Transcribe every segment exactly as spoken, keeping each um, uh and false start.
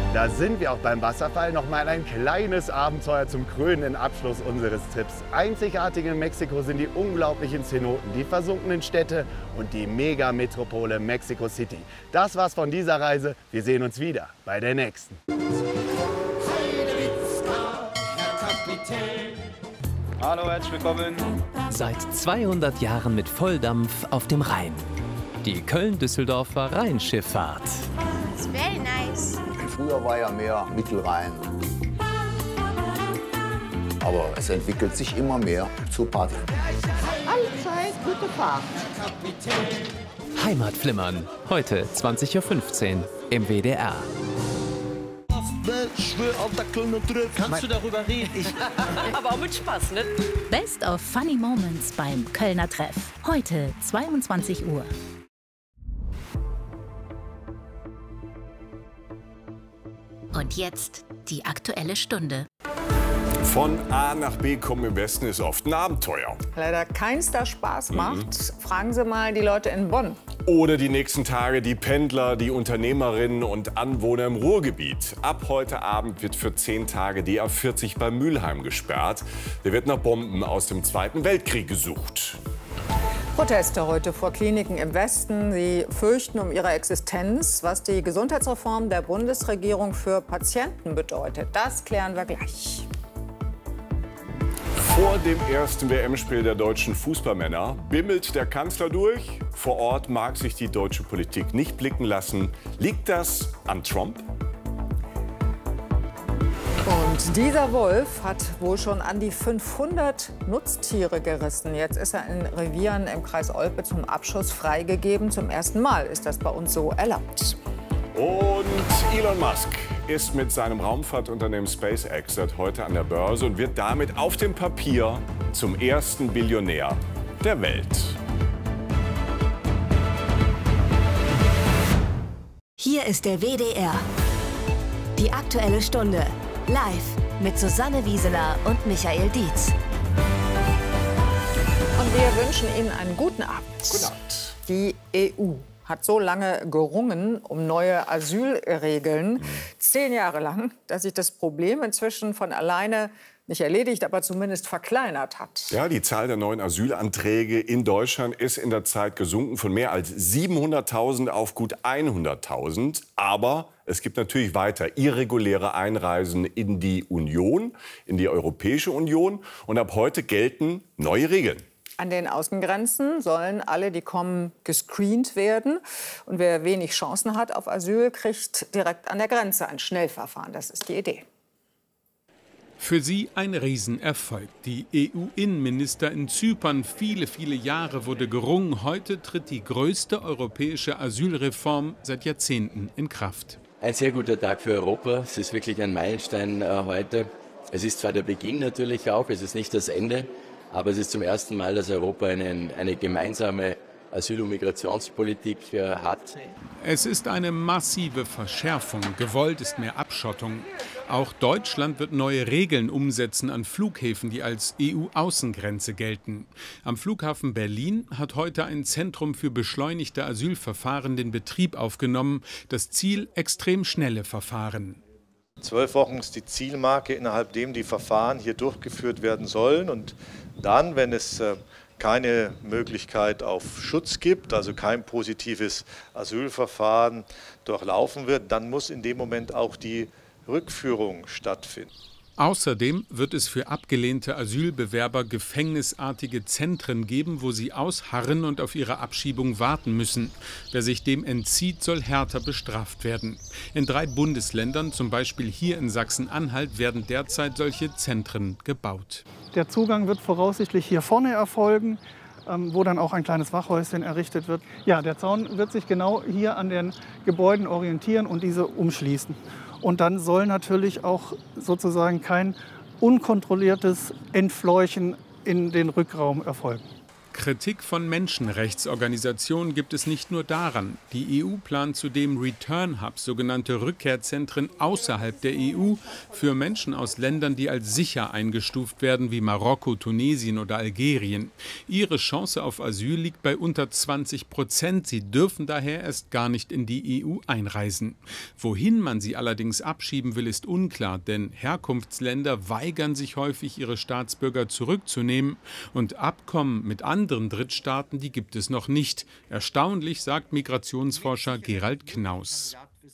Da sind wir auch beim Wasserfall. Noch mal ein kleines Abenteuer zum krönenden Abschluss unseres Trips. Einzigartig in Mexiko sind die unglaublichen Cenoten, die versunkenen Städte und die Megametropole Mexico City. Das war's von dieser Reise. Wir sehen uns wieder bei der nächsten. Hallo, herzlich willkommen. Seit zweihundert Jahren mit Volldampf auf dem Rhein. Die Köln-Düsseldorfer Rheinschifffahrt. It's very nice. Früher war ja mehr Mittelrhein. Aber es entwickelt sich immer mehr zur Party. Allzeit gute Fahrt. Heimatflimmern. Heute zwanzig Uhr fünfzehn im W D R. Kannst du darüber reden? Ich Aber auch mit Spaß, ne? Best of Funny Moments beim Kölner Treff. Heute zweiundzwanzig Uhr. Und jetzt die Aktuelle Stunde. Von A nach B kommen im Westen ist oft ein Abenteuer. Leider keins, das Spaß macht. Mhm. Fragen Sie mal die Leute in Bonn. Oder die nächsten Tage die Pendler, die Unternehmerinnen und Anwohner im Ruhrgebiet. Ab heute Abend wird für zehn Tage die A vierzig bei Mülheim gesperrt. Der wird nach Bomben aus dem Zweiten Weltkrieg gesucht. Proteste heute vor Kliniken im Westen. Sie fürchten um ihre Existenz. Was die Gesundheitsreform der Bundesregierung für Patienten bedeutet, das klären wir gleich. Vor dem ersten W M-Spiel der deutschen Fußballmänner bimmelt der Kanzler durch. Vor Ort mag sich die deutsche Politik nicht blicken lassen. Liegt das an Trump? Und dieser Wolf hat wohl schon an die fünfhundert Nutztiere gerissen. Jetzt ist er in Revieren im Kreis Olpe zum Abschuss freigegeben. Zum ersten Mal ist das bei uns so erlaubt. Und Elon Musk ist mit seinem Raumfahrtunternehmen SpaceX seit heute an der Börse und wird damit auf dem Papier zum ersten Billionär der Welt. Hier ist der W D R. Die Aktuelle Stunde. Live mit Susanne Wieseler und Michael Dietz. Und wir wünschen Ihnen einen guten Abend. Guten Abend. Die E U hat so lange gerungen um neue Asylregeln, zehn Jahre lang, dass sich das Problem inzwischen von alleine nicht erledigt, aber zumindest verkleinert hat. Ja, die Zahl der neuen Asylanträge in Deutschland ist in der Zeit gesunken von mehr als siebenhunderttausend auf gut hunderttausend. Aber es gibt natürlich weiter irreguläre Einreisen in die Union, in die Europäische Union. Und ab heute gelten neue Regeln. An den Außengrenzen sollen alle, die kommen, gescreent werden. Und wer wenig Chancen hat auf Asyl, kriegt direkt an der Grenze ein Schnellverfahren. Das ist die Idee. Für sie ein Riesenerfolg. Die E U-Innenminister in Zypern, viele, viele Jahre wurde gerungen. Heute tritt die größte europäische Asylreform seit Jahrzehnten in Kraft. Ein sehr guter Tag für Europa. Es ist wirklich ein Meilenstein äh, heute. Es ist zwar der Beginn natürlich auch, es ist nicht das Ende, aber es ist zum ersten Mal, dass Europa eine, eine gemeinsame Asyl- und Migrationspolitik äh, hat. Es ist eine massive Verschärfung. Gewollt ist mehr Abschottung. Auch Deutschland wird neue Regeln umsetzen an Flughäfen, die als E U-Außengrenze gelten. Am Flughafen Berlin hat heute ein Zentrum für beschleunigte Asylverfahren den Betrieb aufgenommen. Das Ziel: extrem schnelle Verfahren. Zwölf Wochen ist die Zielmarke, innerhalb dem die Verfahren hier durchgeführt werden sollen. Und dann, wenn es äh, keine Möglichkeit auf Schutz gibt, also kein positives Asylverfahren durchlaufen wird, dann muss in dem Moment auch die Rückführung stattfinden. Außerdem wird es für abgelehnte Asylbewerber gefängnisartige Zentren geben, wo sie ausharren und auf ihre Abschiebung warten müssen. Wer sich dem entzieht, soll härter bestraft werden. In drei Bundesländern, zum Beispiel hier in Sachsen-Anhalt, werden derzeit solche Zentren gebaut. Der Zugang wird voraussichtlich hier vorne erfolgen, ähm, wo dann auch ein kleines Wachhäuschen errichtet wird. Ja, der Zaun wird sich genau hier an den Gebäuden orientieren und diese umschließen. Und dann soll natürlich auch sozusagen kein unkontrolliertes Entfleuchen in den Rückraum erfolgen. Kritik von Menschenrechtsorganisationen gibt es nicht nur daran. Die E U plant zudem Return-Hubs, sogenannte Rückkehrzentren außerhalb der E U, für Menschen aus Ländern, die als sicher eingestuft werden, wie Marokko, Tunesien oder Algerien. Ihre Chance auf Asyl liegt bei unter zwanzig Prozent. Sie dürfen daher erst gar nicht in die E U einreisen. Wohin man sie allerdings abschieben will, ist unklar, denn Herkunftsländer weigern sich häufig, ihre Staatsbürger zurückzunehmen. Und Abkommen mit anderen anderen Drittstaaten, die gibt es noch nicht. Erstaunlich, sagt Migrationsforscher Gerald Knaus.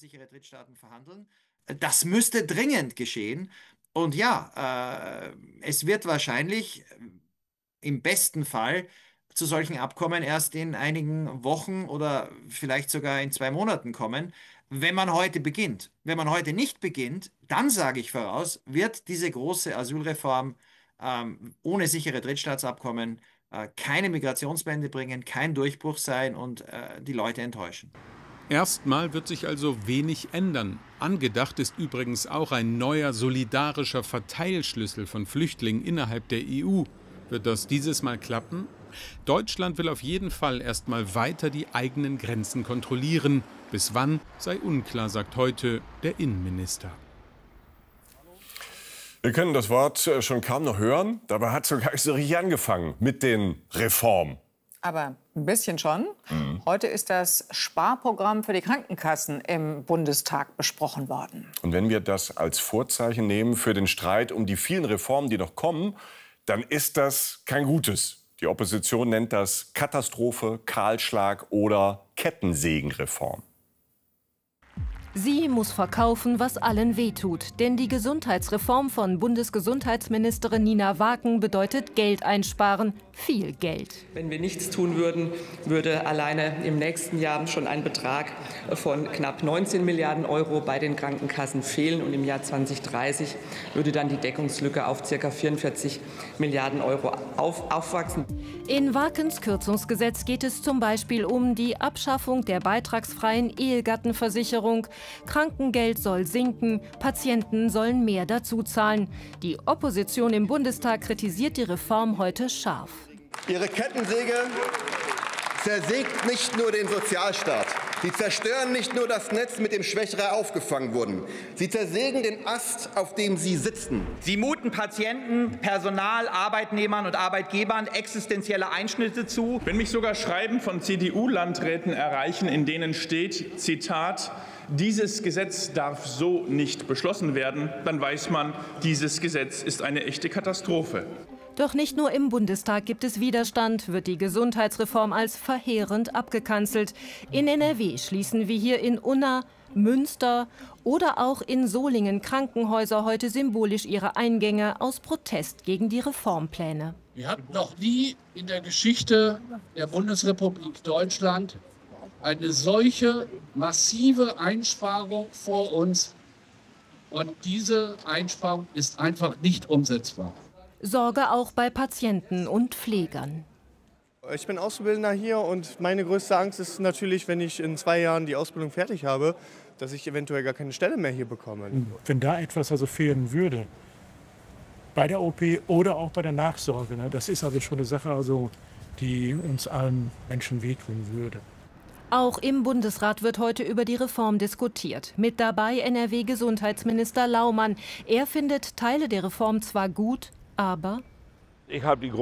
Das müsste dringend geschehen. Und ja, äh, es wird wahrscheinlich im besten Fall zu solchen Abkommen erst in einigen Wochen oder vielleicht sogar in zwei Monaten kommen, wenn man heute beginnt. Wenn man heute nicht beginnt, dann sage ich voraus, wird diese große Asylreform ähm, ohne sichere Drittstaatsabkommen keine Migrationswende bringen, kein Durchbruch sein und äh, die Leute enttäuschen. Erstmal wird sich also wenig ändern. Angedacht ist übrigens auch ein neuer solidarischer Verteilschlüssel von Flüchtlingen innerhalb der E U. Wird das dieses Mal klappen? Deutschland will auf jeden Fall erstmal weiter die eigenen Grenzen kontrollieren. Bis wann sei unklar, sagt heute der Innenminister. Wir können das Wort schon kaum noch hören. Dabei hat es so gar nicht so richtig angefangen mit den Reformen. Aber ein bisschen schon. Mhm. Heute ist das Sparprogramm für die Krankenkassen im Bundestag besprochen worden. Und wenn wir das als Vorzeichen nehmen für den Streit um die vielen Reformen, die noch kommen, dann ist das kein Gutes. Die Opposition nennt das Katastrophe, Kahlschlag oder Kettensägenreform. Sie muss verkaufen, was allen wehtut. Denn die Gesundheitsreform von Bundesgesundheitsministerin Nina Waken bedeutet Geld einsparen. Viel Geld. Wenn wir nichts tun würden, würde alleine im nächsten Jahr schon ein Betrag von knapp neunzehn Milliarden Euro bei den Krankenkassen fehlen. Und im Jahr zweitausenddreißig würde dann die Deckungslücke auf ca. vierundvierzig Milliarden Euro auf, aufwachsen. In Wakens Kürzungsgesetz geht es zum Beispiel um die Abschaffung der beitragsfreien Ehegattenversicherung. Krankengeld soll sinken, Patienten sollen mehr dazu zahlen. Die Opposition im Bundestag kritisiert die Reform heute scharf. Ihre Kettensäge zersägt nicht nur den Sozialstaat. Sie zerstören nicht nur das Netz, mit dem Schwächere aufgefangen wurden. Sie zersägen den Ast, auf dem sie sitzen. Sie muten Patienten, Personal, Arbeitnehmern und Arbeitgebern existenzielle Einschnitte zu. Wenn mich sogar Schreiben von C D U-Landräten erreichen, in denen steht, Zitat, dieses Gesetz darf so nicht beschlossen werden, dann weiß man, dieses Gesetz ist eine echte Katastrophe. Doch nicht nur im Bundestag gibt es Widerstand, wird die Gesundheitsreform als verheerend abgekanzelt. In N R W schließen wie hier in Unna, Münster oder auch in Solingen Krankenhäuser heute symbolisch ihre Eingänge aus Protest gegen die Reformpläne. Wir hatten noch nie in der Geschichte der Bundesrepublik Deutschland eine solche massive Einsparung vor uns. Und diese Einsparung ist einfach nicht umsetzbar. Sorge auch bei Patienten und Pflegern. Ich bin Auszubildender hier und meine größte Angst ist natürlich, wenn ich in zwei Jahren die Ausbildung fertig habe, dass ich eventuell gar keine Stelle mehr hier bekomme. Wenn da etwas also fehlen würde, bei der O P oder auch bei der Nachsorge, ne, das ist also schon eine Sache, also, die uns allen Menschen wehtun würde. Auch im Bundesrat wird heute über die Reform diskutiert. Mit dabei N R W-Gesundheitsminister Laumann. Er findet Teile der Reform zwar gut, aber ich habe die